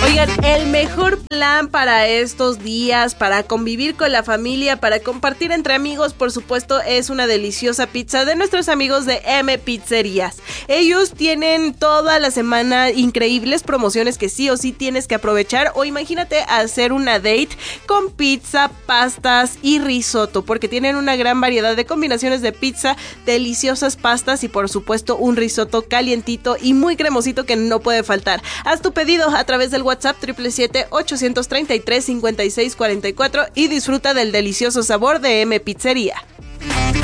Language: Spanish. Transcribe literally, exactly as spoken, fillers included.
Oigan, el mejor plan para estos días, para convivir con la familia, para compartir entre amigos, por supuesto, es una deliciosa pizza de nuestros amigos de M Pizzerías. Ellos tienen toda la semana increíbles promociones que sí o sí tienes que aprovechar, o imagínate hacer una date con pizza, pastas y risotto, porque tienen una gran variedad de combinaciones de pizza, deliciosas pastas y por supuesto un risotto calientito y muy cremosito que no puede faltar. Haz tu pedido a través del WhatsApp siete siete siete, ocho tres tres, cinco seis cuatro cuatro y disfruta del delicioso sabor de M Pizzería.